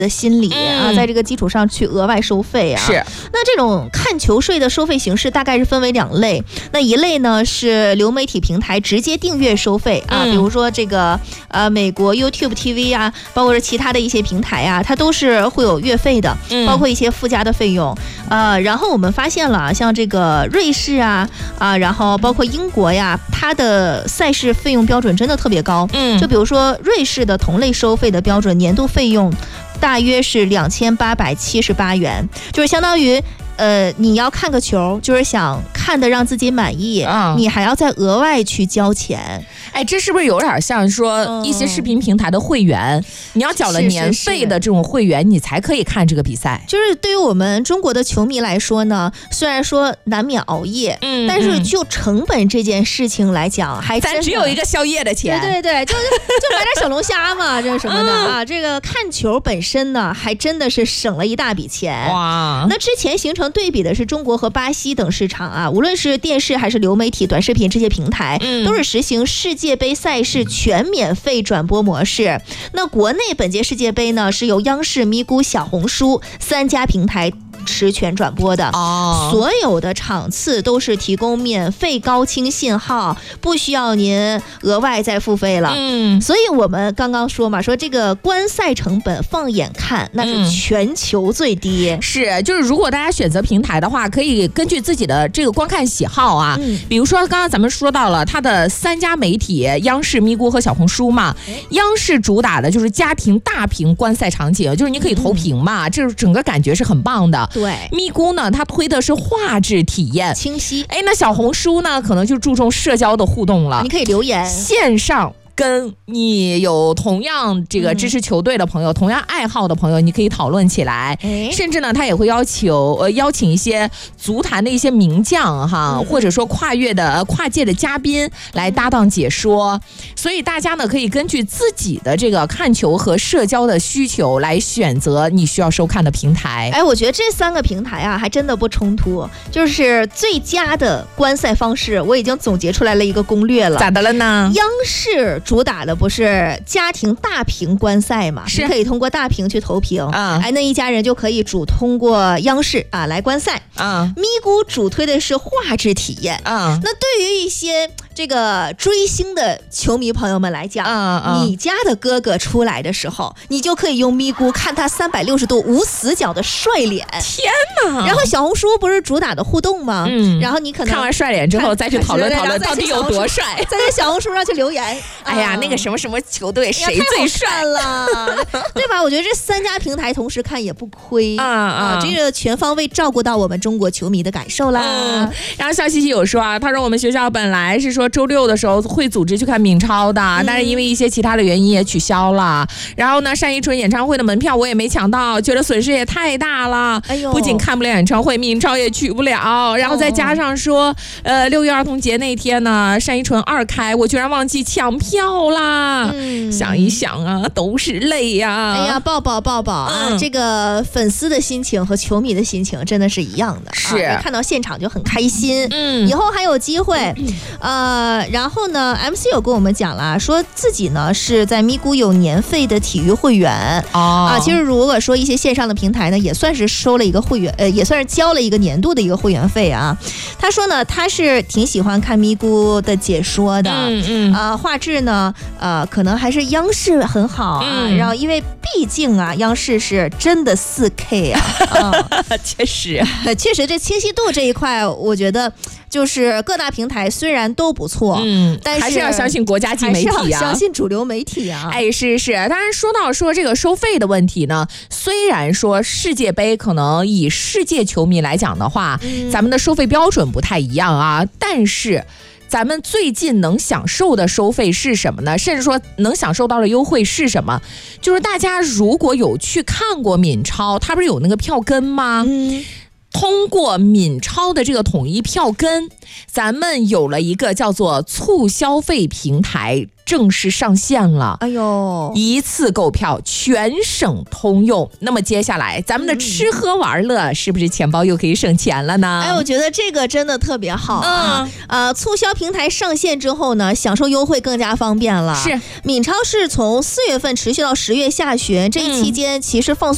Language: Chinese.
的心理啊，在这个基础上去额外收费啊。 是。 那这种看球税的收费形式大概是分为2类。那一类呢是流媒体平台直接订阅收费啊，比如说这个美国 YouTube TV 啊，包括是其他的一些平台啊，它都是会有月费的，包括一些附加的费用。然后我们发现了，像这个瑞士啊，然后包括英国呀，它的赛事费用标准真的特别高。就比如说瑞士的同类收费的标准年度费用大约是2878元，就是相当于你要看个球，就是想看的让自己满意，你还要再额外去交钱。 哎，这是不是有点像说一些视频平台的会员，你要缴了年费的这种会员，你才可以看这个比赛？ 就是对于我们中国的球迷来说呢，虽然说难免熬夜，但是就成本这件事情来讲，还真的咱只有一个宵夜的钱。 对，就买点小龙虾嘛，这是什么的啊？这个看球本身呢，还真的是省了一大笔钱。 哇！ 那之前形成对比的是中国和巴西等市场啊，无论是电视还是流媒体、短视频这些平台，都是实行世界杯赛事全免费转播模式。那国内本届世界杯呢，是由央视、咪咕、小红书3家平台持权转播的，所有的场次都是提供免费高清信号，不需要您额外再付费了。所以我们刚刚说嘛，说这个观赛成本放眼看，那是全球最低。 是，就是如果大家选择平台的话，可以根据自己的这个观看喜好啊，比如说刚刚咱们说到了它的3家媒体，央视、咪咕和小红书嘛。央视主打的就是家庭大屏观赛场景，就是你可以投屏嘛，这整个感觉是很棒的。 对， 咪咕呢，它推的是画质体验， 清晰。 哎，那小红书呢，可能就注重社交的互动了， 你可以留言， 线上。跟你有同样这个支持球队的朋友，同样爱好的朋友，你可以讨论起来。甚至呢，他也会邀请一些足坛的一些名将哈，或者说跨界的嘉宾来搭档解说。所以大家呢可以根据自己的这个看球和社交的需求来选择你需要收看的平台。 哎，我觉得这3个平台啊还真的不冲突，就是最佳的观赛方式，我已经总结出来了一个攻略了。 咋的了呢？ 央视主打的不是家庭大屏观赛嘛？是可以通过大屏去投屏哎，那一家人就可以主通过央视啊来观赛咪咕主推的是画质体验那对于一些这个追星的球迷朋友们来讲，你家的哥哥出来的时候，你就可以用咪咕看他360度无死角的帅脸。 天哪！ 然后小红书不是主打的互动吗？然后你可能看完帅脸之后再去讨论到底有多帅， 再在小红书上去留言。 哎呀，那个什么什么球队谁最帅了，对吧？我觉得这3家平台同时看也不亏这个全方位照顾到我们中国球迷的感受啦。 然后笑嘻嘻有说啊，他说我们学校本来是说周6的时候会组织去看闵超的，但是因为一些其他的原因也取消了。然后呢，单依纯演唱会的门票我也没抢到，觉得损失也太大了。不仅看不了演唱会，闵超也去不了。然后再加上说6月儿童节那天呢，单依纯2开，我居然忘记抢票啦。想一想啊，都是泪呀。 哎呀，抱抱啊！这个粉丝的心情和球迷的心情真的是一样的， 是看到现场就很开心。以后还有机会。然后呢 MC 有跟我们讲了，说自己呢是在咪咕有年费的体育会员其实如果说一些线上的平台呢，也算是收了一个会员，也算是交了一个年度的一个会员费啊。他说呢，他是挺喜欢看咪咕的解说的，画质呢，可能还是央视很好然后因为毕竟央视是真的4K 确实这清晰度这一块，我觉得就是各大平台虽然都不错，但是还是要相信国家级媒体还是要相信主流媒体哎，是。当然说到说这个收费的问题呢，虽然说世界杯可能以世界球迷来讲的话，咱们的收费标准不太一样但是咱们最近能享受的收费是什么呢？甚至说能享受到的优惠是什么？就是大家如果有去看过闵超，他不是有那个票根吗？通过闵超的这个统一票根，咱们有了一个叫做促消费平台正式上线了。 哎呦， 一次购票全省通用。那么接下来咱们的吃喝玩乐是不是钱包又可以省钱了呢？ 哎，我觉得这个真的特别好促销平台上线之后呢，享受优惠更加方便了。 是， 闵超是从4月份持续到10月下旬，这一期间其实放松